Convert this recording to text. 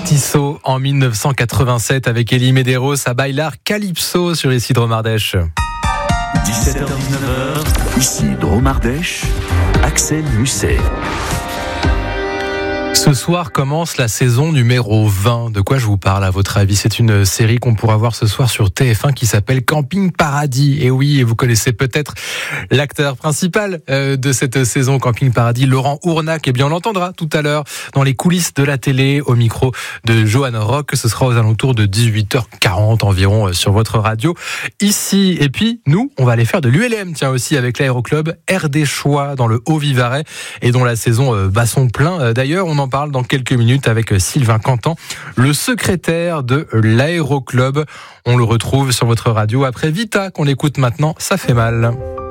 Tissot en 1987 avec Elie Medeiros à Bailar Calypso sur ici Dromardèche. 17h-19h, ici Dromardèche, Axel Musset. Ce soir commence la saison numéro 20. De quoi je vous parle à votre avis ? C'est une série qu'on pourra voir ce soir sur TF1 qui s'appelle Camping Paradis. Et oui, et vous connaissez peut-être l'acteur principal de cette saison Camping Paradis, Laurent Ournac. Eh bien, on l'entendra tout à l'heure dans les coulisses de la télé au micro de Johan Rock. Ce sera aux alentours de 18h40 environ sur votre radio ici. Et puis, nous, on va aller faire de l'ULM, tiens aussi avec l'aéroclub RD Choix dans le Haut-Vivarais et dont la saison bat son plein. D'ailleurs, on en parle dans quelques minutes avec Sylvain Cantan, le secrétaire de l'aéroclub. On le retrouve sur votre radio après Vita qu'on écoute maintenant, ça fait mal.